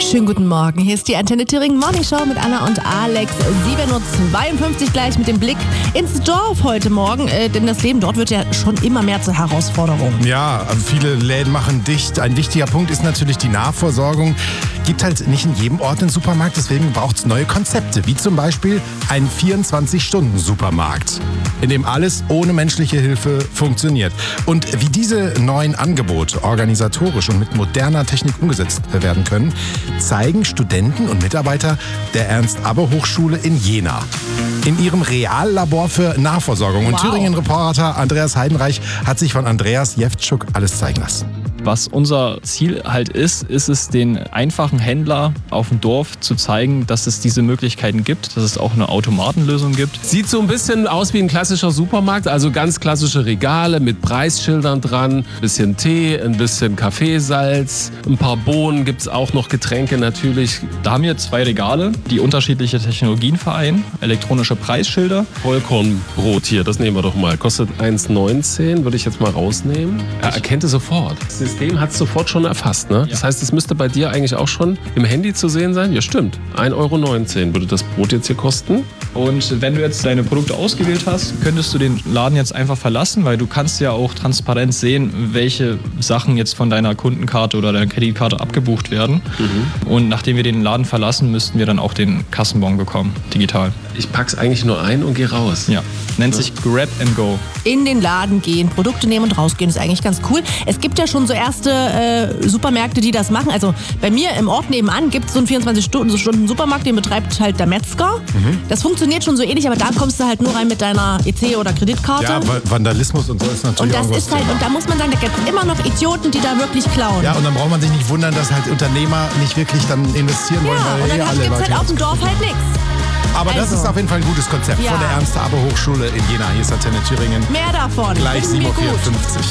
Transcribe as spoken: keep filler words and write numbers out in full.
Schönen guten Morgen. Hier ist die Antenne Thüringen Morning Show mit Anna und Alex. sieben Uhr zweiundfünfzig gleich mit dem Blick ins Dorf heute Morgen. Äh, denn das Leben dort wird ja schon immer mehr zur Herausforderung. Ja, viele Läden machen dicht. Ein wichtiger Punkt ist natürlich die Nahversorgung. Gibt halt nicht in jedem Ort einen Supermarkt, deswegen braucht es neue Konzepte. Wie zum Beispiel ein vierundzwanzig-Stunden-Supermarkt, in dem alles ohne menschliche Hilfe funktioniert. Und wie diese neuen Angebote organisatorisch und mit moderner Technik umgesetzt werden können, zeigen Studenten und Mitarbeiter der Ernst-Abbe-Hochschule in Jena in ihrem Reallabor für Nahversorgung. Und Wow. Thüringen-Reporter Andreas Heidenreich hat sich von Andreas Jewtschuk alles zeigen lassen. Was unser Ziel halt ist, ist es, den einfachen Händler auf dem Dorf zu zeigen, dass es diese Möglichkeiten gibt, dass es auch eine Automatenlösung gibt. Sieht so ein bisschen aus wie ein klassischer Supermarkt, also ganz klassische Regale mit Preisschildern dran, ein bisschen Tee, ein bisschen Kaffeesalz, ein paar Bohnen, gibt es auch noch Getränke natürlich. Da haben wir zwei Regale, die unterschiedliche Technologien vereinen, elektronische Preisschilder. Vollkornbrot hier, das nehmen wir doch mal. Kostet eins neunzehn, würde ich jetzt mal rausnehmen. Er erkennt es sofort. Das System hat es sofort schon erfasst, ne? Das heißt, es müsste bei dir eigentlich auch schon im Handy zu sehen sein. Ja, stimmt. ein Euro neunzehn würde das Brot jetzt hier kosten. Und wenn du jetzt deine Produkte ausgewählt hast, könntest du den Laden jetzt einfach verlassen, weil du kannst ja auch transparent sehen, welche Sachen jetzt von deiner Kundenkarte oder deiner Kreditkarte abgebucht werden. Mhm. Und nachdem wir den Laden verlassen, müssten wir dann auch den Kassenbon bekommen, digital. Ich pack's eigentlich nur ein und gehe raus. Ja, nennt sich Grab and Go. In den Laden gehen, Produkte nehmen und rausgehen, ist eigentlich ganz cool. Es gibt ja schon so erste äh, Supermärkte, die das machen. Also bei mir im Ort nebenan gibt es so einen vierundzwanzig-Stunden-Supermarkt, den betreibt halt der Metzger. Mhm. Das funktioniert schon so ähnlich, aber da kommst du halt nur rein mit deiner E C- oder Kreditkarte. Ja, Vandalismus und so ist natürlich und das auch was ist halt, Thema. und da muss man sagen, da gibt es immer noch Idioten, die da wirklich klauen. Ja, und dann braucht man sich nicht wundern, dass halt Unternehmer nicht wirklich dann investieren wollen, Ja, weil und eh dann alle gibt es Leute halt auf dem Dorf halt nichts. Aber das Also. ist auf jeden Fall ein gutes Konzept Ja. von der Ernst-Abbe-Hochschule in Jena. Hier ist Antenne Thüringen. Mehr davon. Gleich Finden wir sieben Uhr gut. vierundfünfzig.